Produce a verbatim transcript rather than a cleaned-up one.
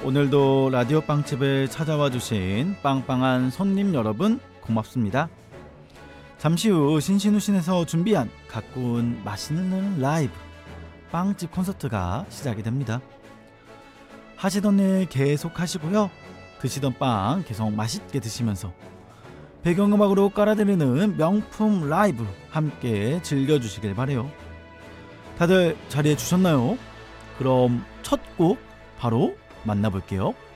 오늘도 라디오 빵집에 찾아와 주신 빵빵한 손님 여러분 고맙습니다. 잠시 후 신신우신에서 준비한 가꾼 맛있는 라이브 빵집 콘서트가 시작이 됩니다. 하시던 일 계속 하시고요. 드시던 빵 계속 맛있게 드시면서 배경음악으로 깔아드리는 명품 라이브 함께 즐겨주시길 바래요. 다들 자리해 주셨나요? 그럼 첫 곡 바로 만나볼게요.